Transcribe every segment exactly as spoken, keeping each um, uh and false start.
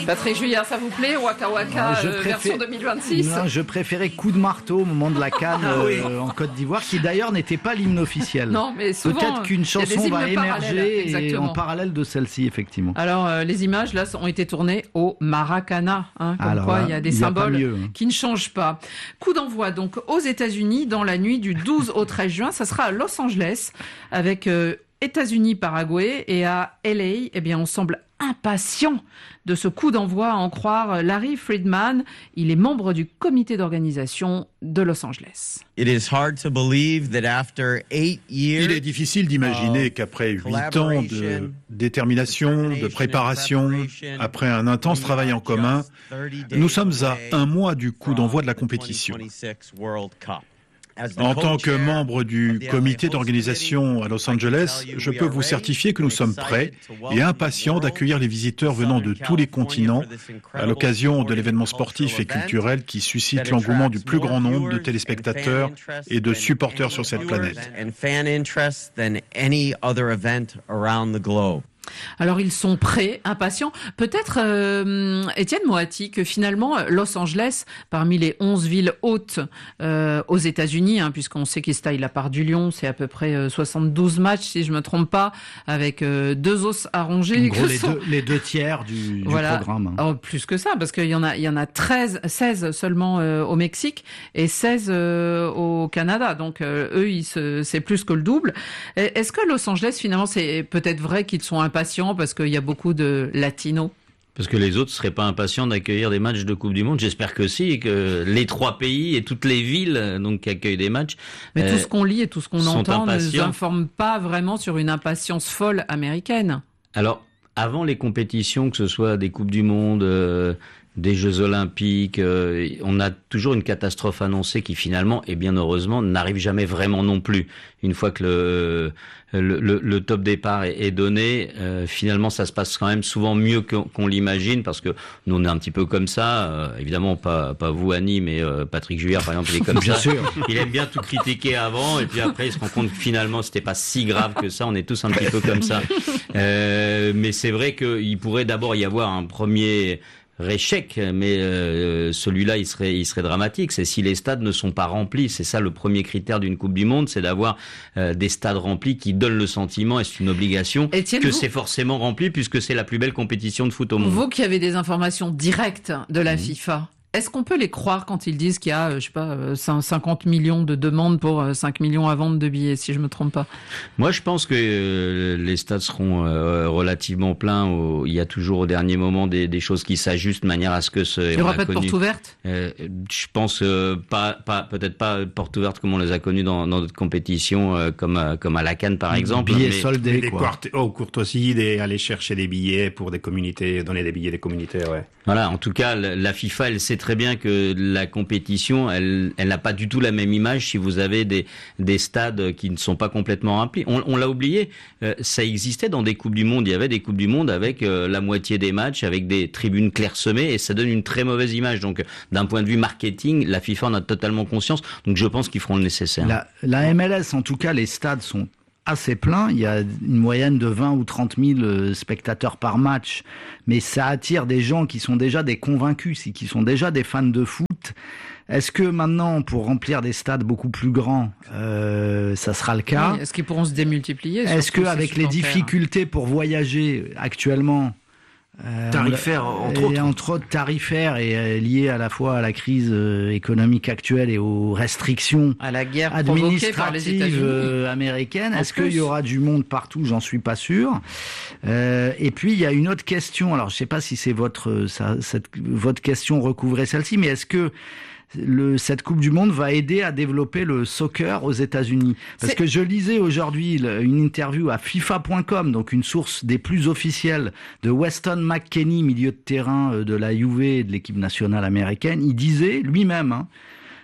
Patrick Juillard, ça vous plaît? Waka Waka, je euh, préfère... version deux mille vingt-six. Non, je préférais Coup de marteau au moment de la CAN Ah, oui. euh, en Côte d'Ivoire, qui d'ailleurs n'était pas l'hymne officiel. Non, mais souvent, peut-être qu'une chanson va émerger et en parallèle de celle-ci, effectivement. Alors, euh, les images là ont été tournées au Maracana, hein, comme Alors, quoi là, il y a des y a symboles mieux, hein. qui ne changent pas. Coup d'envoi donc aux États-Unis dans la nuit du douze au treize juin. Ça sera à Los Angeles avec euh, États-Unis, Paraguay, et à L A, eh bien, on semble impatient de ce coup d'envoi, à en croire Larry Friedman. Il est membre du comité d'organisation de Los Angeles. It is hard to believe that after eight years Il est difficile d'imaginer qu'après huit ans de détermination, de préparation, après un intense travail en commun, nous sommes à un mois du coup d'envoi de la compétition. En tant que membre du comité d'organisation à Los Angeles, je peux vous certifier que nous sommes prêts et impatients d'accueillir les visiteurs venant de tous les continents à l'occasion de l'événement sportif et culturel qui suscite l'engouement du plus grand nombre de téléspectateurs et de supporters sur cette planète. Alors ils sont prêts, impatients. Peut-être, euh, Étienne Moati, que finalement Los Angeles, parmi les onze villes hautes euh, aux États-Unis, hein, puisqu'on sait qu'il se taille la part du lion, c'est à peu près euh, soixante-douze matchs, si je me trompe pas, avec euh, deux os à ronger. En gros, les, sont... deux, les deux tiers du, du voilà. programme. Oh, plus que ça, parce qu'il y en a, il y en a treize, seize seulement euh, au Mexique et seize euh, au Canada. Donc euh, eux, ils se, c'est plus que le double. Est-ce que Los Angeles, finalement, c'est peut-être vrai qu'ils sont impatients parce qu'il y a beaucoup de latinos? Parce que les autres seraient pas impatients d'accueillir des matchs de Coupe du Monde. J'espère que si, que les trois pays et toutes les villes donc qui accueillent des matchs. Mais euh, tout ce qu'on lit et tout ce qu'on entend ne nous impatients. informe pas vraiment sur une impatience folle américaine. Alors, avant les compétitions, que ce soit des Coupes du Monde, euh, des Jeux Olympiques, euh, on a toujours une catastrophe annoncée qui finalement, et bien heureusement, n'arrive jamais vraiment non plus. Une fois que le le, le, le top départ est, est donné, euh, finalement ça se passe quand même souvent mieux qu'on, qu'on l'imagine, parce que nous on est un petit peu comme ça, euh, évidemment pas pas vous Annie, mais euh, Patrick Juillard par exemple, il est comme bien ça. Sûr. Il aime bien tout critiquer avant, et puis après il se rend compte que finalement c'était pas si grave que ça. On est tous un petit peu comme ça. Euh, mais c'est vrai qu'il pourrait d'abord y avoir un premier réchec, mais euh, celui-là, il serait, il serait dramatique. C'est si les stades ne sont pas remplis. C'est ça le premier critère d'une Coupe du Monde, c'est d'avoir euh, des stades remplis qui donnent le sentiment, et c'est une obligation, Étienne, que vous... c'est forcément rempli, puisque c'est la plus belle compétition de foot au monde. Vous qui avez des informations directes de la mmh. FIFA, est-ce qu'on peut les croire quand ils disent qu'il y a, je sais pas, cinquante millions de demandes pour cinq millions à vendre de billets, si je me trompe pas? Moi, je pense que euh, les stades seront euh, relativement pleins. Au... Il y a toujours au dernier moment des, des choses qui s'ajustent de manière à ce que ce. Il n'y aura pas de porte ouverte? euh, Je pense euh, pas, pas, peut-être pas porte ouverte comme on les a connues dans, dans d'autres compétitions, euh, comme à, comme à la CAN par exemple. Billets mais... soldés, des quoi. Court- oh, courtoisies, des, aller chercher des billets pour des communautés, donner des billets des communautés, ouais. Voilà, en tout cas, la FIFA, elle sait très bien que la compétition, elle, elle n'a pas du tout la même image si vous avez des, des stades qui ne sont pas complètement remplis. On, on l'a oublié, euh, ça existait dans des Coupes du Monde. Il y avait des Coupes du Monde avec euh, la moitié des matchs, avec des tribunes clairsemées, et ça donne une très mauvaise image. Donc, d'un point de vue marketing, la FIFA en a totalement conscience. Donc, je pense qu'ils feront le nécessaire. La, la M L S, en tout cas, les stades sont assez plein, il y a une moyenne de vingt ou trente mille spectateurs par match, mais ça attire des gens qui sont déjà des convaincus, qui sont déjà des fans de foot. Est-ce que maintenant, pour remplir des stades beaucoup plus grands, euh, ça sera le cas? Oui, est-ce qu'ils pourront se démultiplier? Est-ce qu'avec les difficultés pour voyager actuellement, Euh, tarifaire, entre et autres. Entre autres tarifaires, et euh, lié à la fois à la crise euh, économique actuelle et aux restrictions à la guerre administratives par les États-Unis euh, américaines. En Est-ce plus. qu'il y aura du monde partout? J'en suis pas sûr. Euh, et puis il y a une autre question. Alors je sais pas si c'est votre ça, cette, votre question recouvrait celle-ci, mais est-ce que Le, cette Coupe du Monde va aider à développer le soccer aux États-Unis? Parce C'est... que je lisais aujourd'hui une interview à FIFA point com, donc une source des plus officielles, de Weston McKennie, milieu de terrain de la Juve et de l'équipe nationale américaine. Il disait lui-même, hein,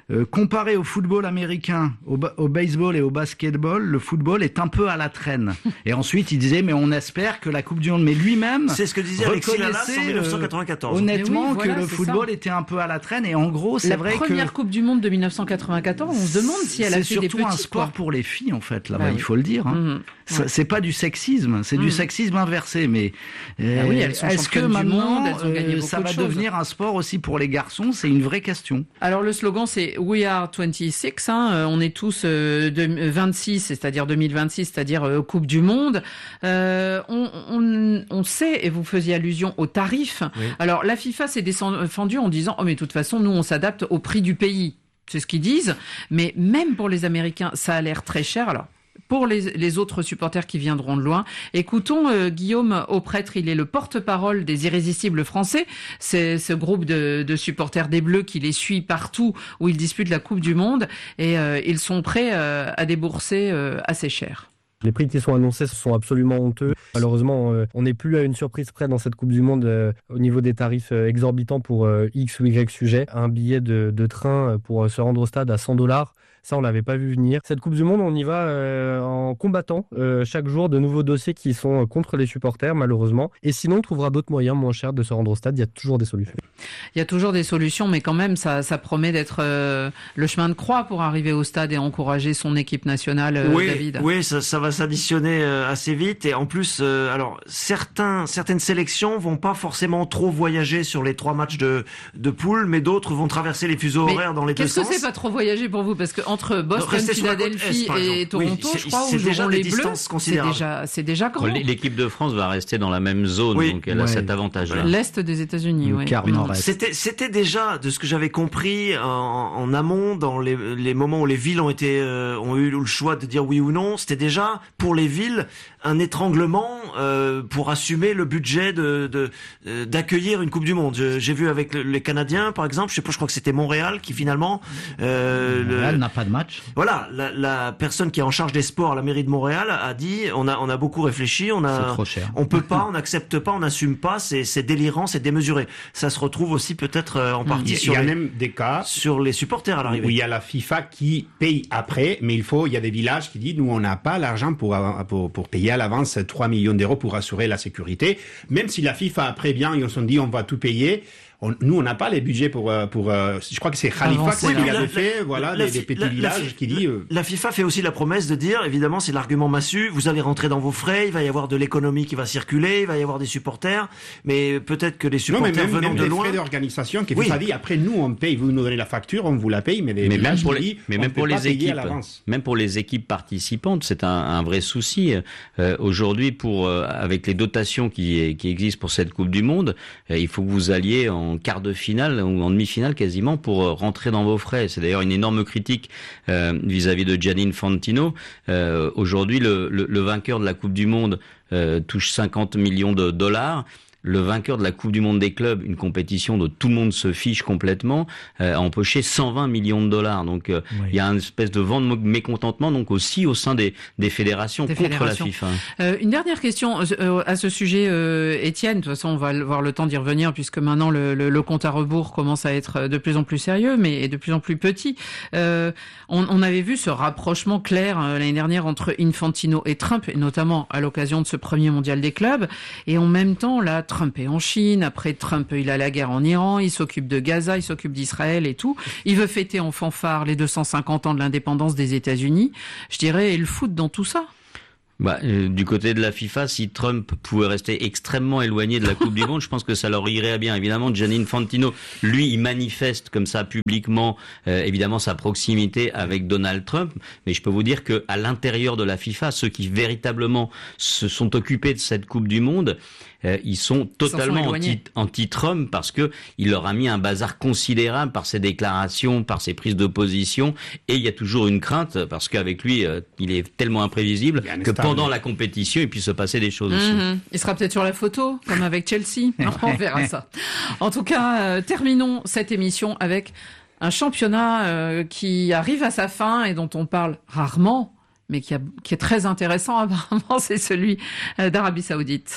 Euh, comparé au football américain, au, ba- au baseball et au basketball, le football est un peu à la traîne. Et ensuite, il disait, mais on espère que la Coupe du Monde, mais lui-même, c'est ce que disait Alexis Lalas en dix-neuf cent quatre-vingt-quatorze. Euh, honnêtement, oui, voilà, que le c'est football ça. était un peu à la traîne. Et en gros, c'est la vrai que première Coupe du Monde de dix-neuf cent quatre-vingt-quatorze, on se demande si elle a c'est fait des surtout petits. un sport quoi. pour les filles, en fait, là-bas, Bah il oui. faut le dire. Hein. Mmh. Ça, Ouais. c'est pas du sexisme, c'est Mmh. du sexisme inversé. Mais euh, Ah oui, elles sont est-ce que championnes du maintenant, monde, elles ont gagné euh, beaucoup ça de va choses. devenir un sport aussi pour les garçons? C'est une vraie question. Alors le slogan c'est We are vingt-six, hein, euh, on est tous euh, de, vingt-six, c'est-à-dire deux mille vingt-six, c'est-à-dire euh, Coupe du Monde. Euh, on, on, on sait, et vous faisiez allusion aux tarifs, Oui. alors la FIFA s'est défendue en disant « Oh mais de toute façon, nous on s'adapte au prix du pays ». C'est ce qu'ils disent, mais même pour les Américains, ça a l'air très cher. Alors pour les, les autres supporters qui viendront de loin, écoutons euh, Guillaume Auprêtre, il est le porte-parole des Irrésistibles français. C'est ce groupe de, de supporters des Bleus qui les suit partout où ils disputent la Coupe du Monde et euh, ils sont prêts euh, à débourser euh, assez cher. Les prix qui sont annoncés sont absolument honteux. Malheureusement, euh, on n'est plus à une surprise près dans cette Coupe du Monde euh, au niveau des tarifs euh, exorbitants pour euh, X ou Y sujet. Un billet de, de train pour euh, se rendre au stade à cent dollars. Ça, on l'avait pas vu venir. Cette Coupe du Monde, on y va euh, en combattant euh, chaque jour de nouveaux dossiers qui sont contre les supporters, malheureusement. Et sinon, on trouvera d'autres moyens moins chers de se rendre au stade. Il y a toujours des solutions. Il y a toujours des solutions, mais quand même, ça, ça promet d'être euh, le chemin de croix pour arriver au stade et encourager son équipe nationale, euh, oui, David. Oui, ça, ça va s'additionner euh, assez vite. Et en plus, euh, alors certains, certaines sélections vont pas forcément trop voyager sur les trois matchs de, de poule, mais d'autres vont traverser les fuseaux Mais horaires dans les deux Qu'est-ce que sens. c'est pas trop voyager pour vous? Parce que entre Non, Boston, rester sur la côte Philadelphie Est, par et exemple. Toronto, Oui, je crois, c'est où déjà joueront des les Bleus, distances c'est considérables. déjà, c'est déjà grand. L'équipe de France va rester dans la même zone, Oui. donc elle a Ouais. cet avantage-là. L'Est des États-Unis, Le oui. quart Oui. nord-est. C'était, c'était déjà, de ce que j'avais compris en, en amont, dans les, les moments où les villes ont été, euh, ont eu le choix de dire oui ou non, c'était déjà pour les villes un étranglement euh, pour assumer le budget de, de euh, d'accueillir une Coupe du Monde. Je, j'ai vu avec le, les Canadiens, par exemple, je sais pas, je crois que c'était Montréal qui finalement, euh, le- Montréal n'a pas de match. voilà, la, la personne qui est en charge des sports à la mairie de Montréal a dit, on a, on a beaucoup réfléchi, on C'est a, trop cher. on peut pas, on n'accepte pas, on n'assume pas, c'est, c'est délirant, c'est démesuré. Ça se retrouve aussi peut-être euh, en partie Il y sur a les, même des cas sur les supporters à l'arrivée. où il y a la FIFA qui paye après, mais il faut, il y a des villages qui disent, nous, on n'a pas l'argent pour, pour, pour payer à l'avance trois millions d'euros pour assurer la sécurité. Même si la FIFA après bien, ils se sont dit, on va tout payer. On, nous, on n'a pas les budgets pour, pour, euh, je crois que c'est Khalifa Avancer, qui là. avait La- fait, la- voilà, la des, des fi- petits la- la villages fi- qui dit, euh, La FIFA fait aussi la promesse de dire, évidemment, c'est l'argument massu, vous allez rentrer dans vos frais, il va y avoir de l'économie qui va circuler, il va y avoir des supporters, mais peut-être que les non, mais supporters même, venant même de les loin... frais d'organisation qui Oui. FIFA dit, après nous, on paye, vous nous donnez la facture, on vous la paye, mais les Mais même villages pour qui les, disent, mais on même peut pour pas les payer à équipes, l'avance. même pour les équipes participantes, c'est un, un vrai souci. Euh, aujourd'hui, pour euh, avec les dotations qui, qui existent pour cette Coupe du Monde, euh, il faut que vous alliez en quart de finale ou en demi-finale quasiment pour euh, rentrer dans vos frais. C'est d'ailleurs une énorme critique euh, vis-à-vis de Gianni Infantino. Euh, aujourd'hui, le, le, le vainqueur de la Coupe du Monde euh, touche cinquante millions de dollars. Le vainqueur de la Coupe du Monde des clubs, une compétition dont tout le monde se fiche complètement, euh, a empoché cent vingt millions de dollars. Donc euh, Oui. il y a une espèce de vent de mécontentement donc aussi au sein des, des fédérations Des contre fédérations. la FIFA. Euh, une dernière question euh, à ce sujet, euh, Étienne. De toute façon, on va avoir le temps d'y revenir puisque maintenant le, le, le compte à rebours commence à être de plus en plus sérieux, mais de plus en plus petit. Euh, on, on avait vu ce rapprochement clair euh, l'année dernière entre Infantino et Trump, et notamment à l'occasion de ce premier mondial des clubs. Et en même temps, là, Trump est en Chine. Après Trump, il a la guerre en Iran. Il s'occupe de Gaza, il s'occupe d'Israël et tout. Il veut fêter en fanfare les deux cent cinquante ans de l'indépendance des États-Unis. Je dirais, et le foot dans tout ça. Bah, euh, du côté de la FIFA, si Trump pouvait rester extrêmement éloigné de la Coupe du Monde, je pense que ça leur irait bien. Évidemment, Gianni Infantino, lui, il manifeste comme ça publiquement, euh, évidemment, sa proximité avec Donald Trump. Mais je peux vous dire que à l'intérieur de la FIFA, ceux qui véritablement se sont occupés de cette Coupe du Monde, euh, ils sont totalement sont anti, éloignés. anti-Trump parce que il leur a mis un bazar considérable par ses déclarations, par ses prises de position. Et il y a toujours une crainte parce qu'avec lui, euh, il est tellement imprévisible Il y a un que stade. pendant la compétition, il puisse se passer des choses aussi. Mhm. Il sera peut-être sur la photo, comme avec Chelsea. On verra ça. En tout cas, euh, terminons cette émission avec un championnat euh, qui arrive à sa fin et dont on parle rarement, mais qui, a, qui est très intéressant apparemment, c'est celui euh, d'Arabie Saoudite.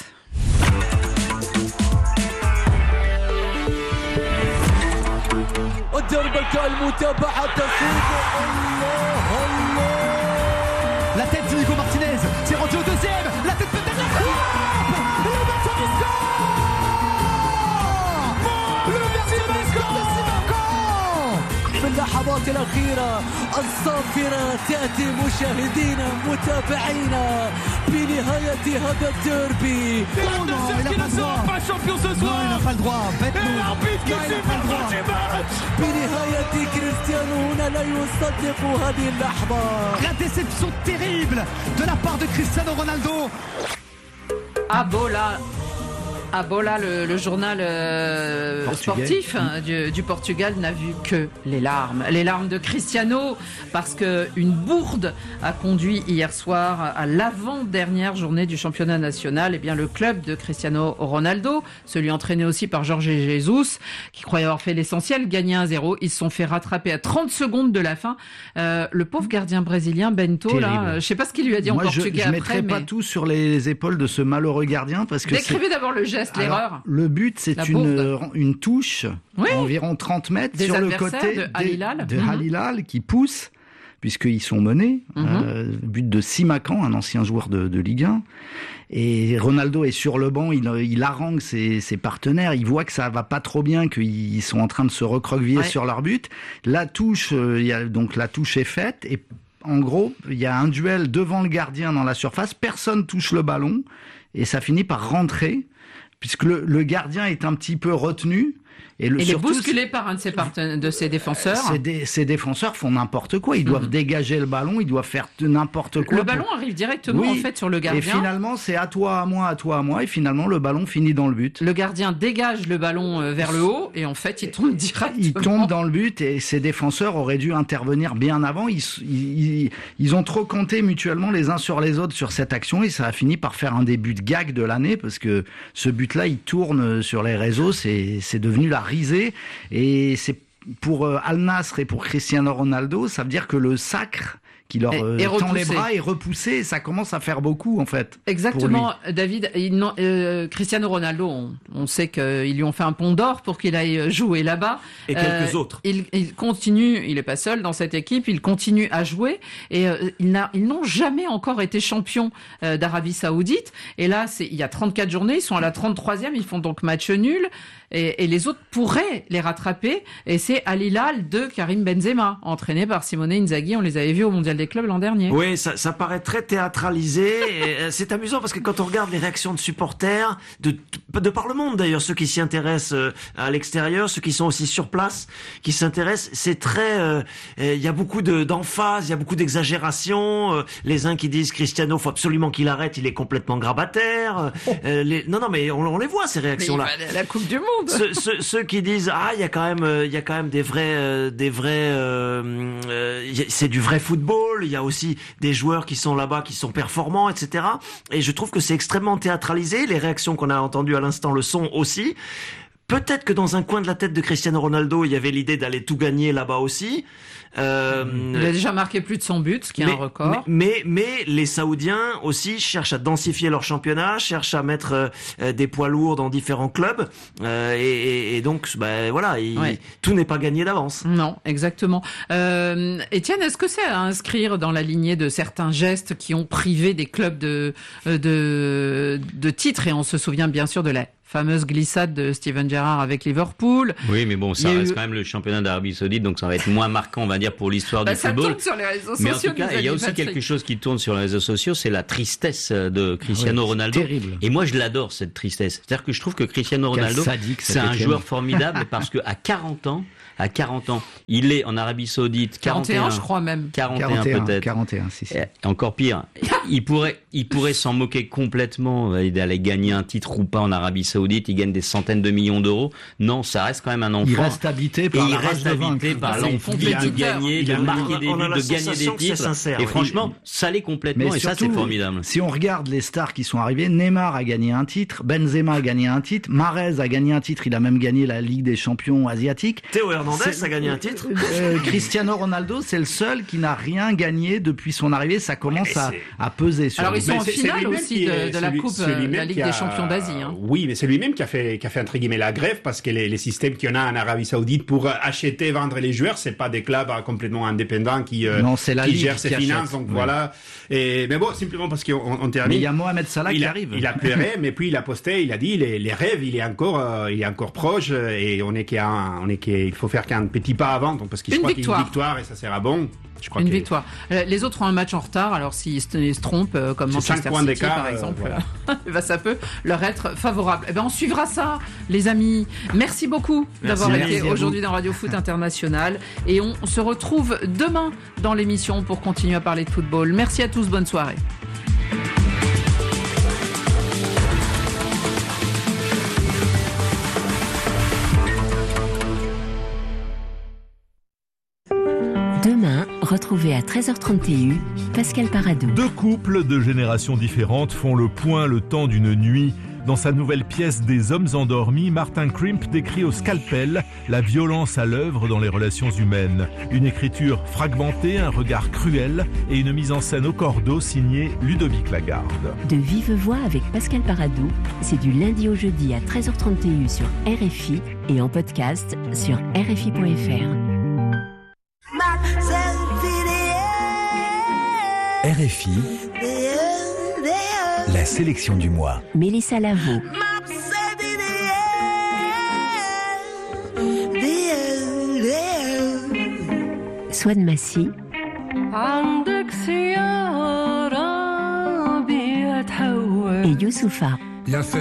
شربك المتابعة تصيب. الله الله. La tête de Nico Martinez, c'est rendu au deuxième, la tête peut-être la frappe. Le Vertier du score. Le Vertier du score de Simakan. في اللحظات الأخيرة الصافرة تأتي مشاهدينا متابعينا بنهاية هذا الديربي. Oh non, il n'a pas le droit. Non, il n'a pas le droit. Bête-nous. Non, il n'a pas le droit. بنهاية كريستيانو هنا لا يصدق هذه اللحظة. La déception terrible de la part de Cristiano Ronaldo. Abola. Abola, le, le journal euh, sportif hein, du, du Portugal, n'a vu que les larmes. Les larmes de Cristiano, parce qu'une bourde a conduit hier soir à l'avant-dernière journée du championnat national. Eh bien, le club de Cristiano Ronaldo, celui entraîné aussi par Jorge Jesus, qui croyait avoir fait l'essentiel, gagné un zéro. Ils se sont fait rattraper à trente secondes de la fin. Euh, le pauvre gardien brésilien, Bento, Terrible. là, je ne sais pas ce qu'il lui a dit Moi, en portugais je, je après. Je ne mettrai mais... pas tout sur les épaules de ce malheureux gardien, parce que Décrivez d'abord le geste. Alors, l'erreur. Le but, c'est une, une touche oui. environ trente mètres Des sur le côté de Al-Hilal, de mmh. Al-Hilal qui pousse, puisqu'ils sont menés. Mmh. Euh, but de Simakan, un ancien joueur de, de Ligue un. Et Ronaldo est sur le banc, il, il harangue ses, ses partenaires, il voit que ça va pas trop bien, qu'ils sont en train de se recroqueviller ouais. sur leur but. La touche, euh, y a, donc la touche est faite et en gros, il y a un duel devant le gardien dans la surface, personne touche le ballon et ça finit par rentrer. Puisque le, le gardien est un petit peu retenu. Et le, il est bousculé par un de ses, parten- de ses défenseurs. Ses, dé- ses défenseurs font n'importe quoi. Ils doivent mmh. dégager le ballon, ils doivent faire n'importe quoi. Le ballon pour... arrive directement oui. en fait sur le gardien. Et finalement, c'est à toi, à moi, à toi, à moi. Et finalement, le ballon finit dans le but. Le gardien dégage le ballon vers le haut et en fait, il tombe directement. Il tombe dans le but et ses défenseurs auraient dû intervenir bien avant. Ils, ils, ils ont trop compté mutuellement les uns sur les autres sur cette action et ça a fini par faire un des buts gag de l'année parce que ce but-là, il tourne sur les réseaux. C'est, c'est devenu la risée. Et c'est pour Al Nassr et pour Cristiano Ronaldo, ça veut dire que le sacre qui leur euh, tend les bras est repoussé et ça commence à faire beaucoup en fait. Exactement, David. Il, euh, Cristiano Ronaldo, on, on sait qu'ils lui ont fait un pont d'or pour qu'il aille jouer là-bas. Et quelques euh, autres. Il, il continue, il est pas seul dans cette équipe, il continue à jouer et euh, il n'a, ils n'ont jamais encore été champions euh, d'Arabie Saoudite. Et là, c'est, il y a trente-quatre journées, ils sont à la trente-troisième, ils font donc match nul. Et, et les autres pourraient les rattraper. Et c'est Al-Hilal de Karim Benzema, entraîné par Simone Inzaghi. On les avait vus au Mondial des clubs l'an dernier. Oui, ça, ça paraît très théâtralisé. Et c'est amusant parce que quand on regarde les réactions de supporters, de, de par le monde d'ailleurs, ceux qui s'y intéressent à l'extérieur, ceux qui sont aussi sur place, qui s'intéressent, c'est très... Euh, il y a beaucoup de, d'emphase, il y a beaucoup d'exagération. Euh, les uns qui disent Cristiano, faut absolument qu'il arrête, il est complètement grabataire. Euh, les, non, non, mais on, on les voit ces réactions-là. Mais il va aller à la Coupe du Monde. Ceux, ceux, ceux qui disent ah il y a quand même il y a quand même des vrais euh, des vrais euh, euh, c'est du vrai football, il y a aussi des joueurs qui sont là-bas qui sont performants, etc. Et je trouve que c'est extrêmement théâtralisé. Les réactions qu'on a entendues à l'instant le sont aussi. Peut-être que dans un coin de la tête de Cristiano Ronaldo, il y avait l'idée d'aller tout gagner là-bas aussi. Euh, il a déjà marqué plus de cent buts, ce qui est mais, un record. Mais, mais, mais les Saoudiens aussi cherchent à densifier leur championnat, cherchent à mettre euh, des poids lourds dans différents clubs. Euh, et, et, et donc, ben, voilà, il, ouais. tout n'est pas gagné d'avance. Non, exactement. Euh, Étienne, est-ce que c'est à inscrire dans la lignée de certains gestes qui ont privé des clubs de, de, de titres? Et on se souvient bien sûr de la fameuse glissade de Steven Gerrard avec Liverpool. Oui, mais bon, ça reste eu... quand même le championnat d'Arabie Saoudite, donc ça va être moins marquant, on va dire, pour l'histoire bah, du football. Ça tourne sur les réseaux mais sociaux. En tout cas, il y a aussi quelque chose qui tourne sur les réseaux sociaux, c'est la tristesse de Cristiano oui, Ronaldo. Terrible. Et moi, je l'adore, cette tristesse. C'est-à-dire que je trouve que Cristiano Ronaldo, sadique, c'est un joueur formidable parce qu'à quarante ans, à quarante ans, il est en Arabie Saoudite. quarante et un, je crois même. quarante et un peut-être. quarante et un, si, si. Et encore pire. il pourrait, il pourrait s'en moquer complètement. Il allait gagner un titre ou pas en Arabie Saoudite. Il gagne des centaines de millions d'euros. Non, ça reste quand même un enfant. Il reste habité par et la il reste habité par l'envie de gagner, de marquer des buts, de gagner des titres. Sincère, et oui. franchement, ça l'est complètement. Mais et surtout, ça, c'est formidable. Si on regarde les stars qui sont arrivées, Neymar a gagné un titre, Benzema a gagné un titre, Mahrez a gagné un titre. Il a même gagné la Ligue des Champions asiatiques. Théo Hernandez c'est... a gagné un titre. Euh, Cristiano Ronaldo, c'est le seul qui n'a rien gagné depuis son arrivée. Ça commence à, à peser sur Alors, lui. ils sont en finale aussi de, de la Coupe, la Ligue a... des Champions d'Asie. Hein. Oui, mais c'est c'est lui-même qui a fait, qui a fait entre guillemets la grève parce que les, les systèmes qu'il y en a en Arabie Saoudite pour acheter, vendre les joueurs, c'est pas des clubs complètement indépendants qui, euh, non, c'est la qui gèrent ses qui finances. achète. Donc ouais. voilà. Et, mais bon, simplement parce qu'on on termine. Mais il y a Mohamed Salah il qui a, arrive. Il a pleuré, mais puis il a posté, il a dit les, les rêves, il est encore, euh, il est encore proche et on est qu'à, on est qu'à, il faut faire qu'un petit pas avant, donc parce qu'il je crois qu'il y a une victoire et ça sera bon. Je crois une que... victoire. Les autres ont un match en retard, alors s'ils se, se trompent, euh, comme Manchester City par exemple, euh, voilà. ben, ça peut leur être favorable. Eh ben, on suivra ça, les amis. Merci beaucoup merci, d'avoir merci été aujourd'hui dans Radio Foot International. Et on se retrouve demain dans l'émission pour continuer à parler de football. Merci à tous, bonne soirée. Demain, retrouvez à treize heures trente et un Pascal Paradou. Deux couples de générations différentes font le point le temps d'une nuit. Dans sa nouvelle pièce Des hommes endormis, Martin Krimp décrit au scalpel la violence à l'œuvre dans les relations humaines. Une écriture fragmentée, un regard cruel et une mise en scène au cordeau signée Ludovic Lagarde. De vive voix avec Pascal Paradou, c'est du lundi au jeudi à treize heures trente et un sur R F I et en podcast sur R F I point F R. R F I, la sélection du mois. Mélissa Lavo. Swan Massy. Et Youssoufa.